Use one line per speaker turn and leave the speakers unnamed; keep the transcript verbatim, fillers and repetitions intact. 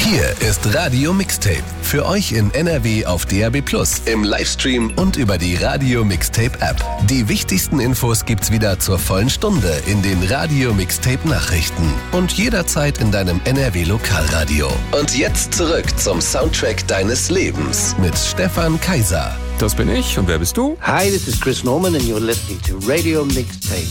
Hier ist Radio Mixtape. Für euch in N R W auf D A B plus, im Livestream und über die Radio Mixtape App. Die wichtigsten Infos gibt's wieder zur vollen Stunde in den Radio Mixtape Nachrichten und jederzeit in deinem N R W Lokalradio. Und jetzt zurück zum Soundtrack deines Lebens mit Stefan Kaiser.
Das bin ich. Und wer bist du?
Hi, this is Chris Norman and you're listening to Radio Mixtape.